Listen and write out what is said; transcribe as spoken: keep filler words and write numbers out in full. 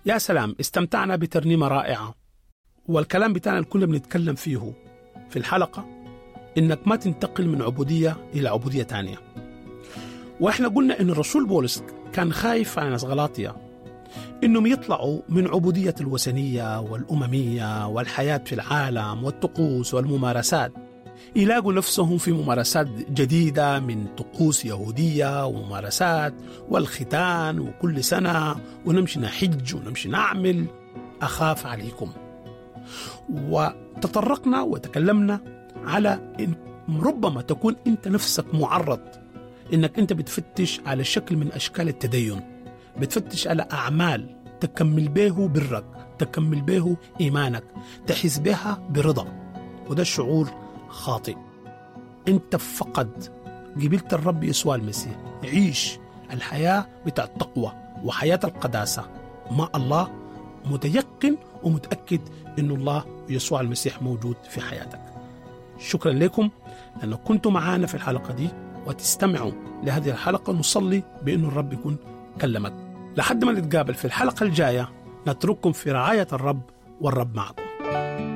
يا سلام، استمتعنا بترنيمة رائعة. والكلام بتاعنا الكل بنتكلم فيه في الحلقة إنك ما تنتقل من عبودية إلى عبودية تانية. وإحنا قلنا إن الرسول بولس كان خايف على ناس غلاطية إنهم يطلعوا من عبودية الوثنية والأممية والحياة في العالم والطقوس والممارسات، يلاقوا نفسهم في ممارسات جديدة من طقوس يهودية وممارسات والختان وكل سنة ونمشي نحج ونمشي نعمل. أخاف عليكم. وتطرقنا وتكلمنا على إن ربما تكون أنت نفسك معرض إنك أنت بتفتش على شكل من أشكال التدين، بتفتش على أعمال تكمل به برك، تكمل به إيمانك، تحس بها برضا، وده الشعور خاطئ. أنت فقد قبلت الرب يسوع المسيح، عيش الحياة بتاع التقوى وحياة القداسة مع الله، متيقن ومتأكد إن الله يسوع المسيح موجود في حياتك. شكرا لكم لأنه كنتم معانا في الحلقة دي، وتستمعوا لهذه الحلقة. نصلي بأن الرب يكون كلمك. لحد ما نتقابل في الحلقة الجاية، نترككم في رعاية الرب، والرب معكم.